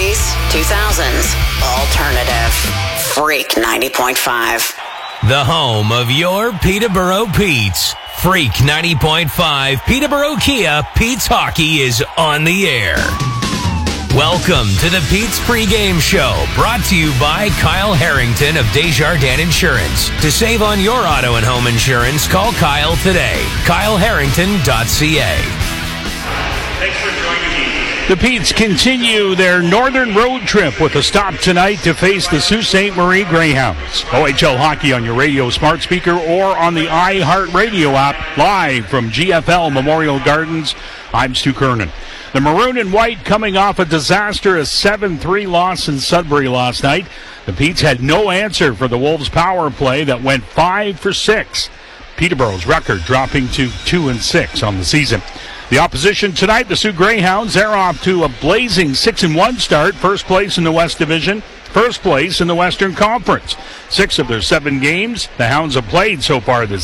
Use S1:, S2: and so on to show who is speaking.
S1: 90s, 2000s, alternative. Freak 90.5.
S2: The home of your Peterborough Petes. Freak 90.5 Peterborough Kia Pete's Hockey is on the air. Welcome to the Pete's pregame show, brought to you by Kyle Harrington of Desjardins Insurance. To save on your auto and home insurance, call Kyle today. KyleHarrington.ca.
S3: Thanks for joining me. The Petes continue their northern road trip with a stop tonight to face the Sault Ste. Marie Greyhounds. OHL hockey on your radio smart speaker or on the iHeartRadio app, live from GFL Memorial Gardens. I'm Stu Kernan. The Maroon and White coming off a disastrous 7-3 loss in Sudbury last night. The Petes had no answer for the Wolves' power play that went 5 for 6. Peterborough's record dropping to 2-6 on the season. The opposition tonight, the Sault Greyhounds, they're off to a blazing 6-1 start. First place in the West Division, first place in the Western Conference. 6 of their 7 games the Hounds have played so far this